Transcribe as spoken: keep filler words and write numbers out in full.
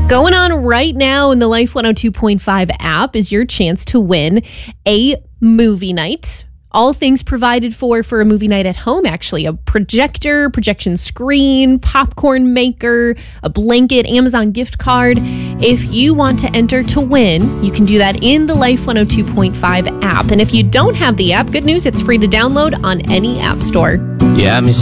Going on right now in the Life one oh two point five app is your chance to win a movie night. All things provided for for a movie night at home, actually. A projector, projection screen, popcorn maker, a blanket, Amazon gift card. If you want to enter to win, you can do that in the Life one oh two point five app. And if you don't have the app, good news, it's free to download on any app store. Yeah, Miss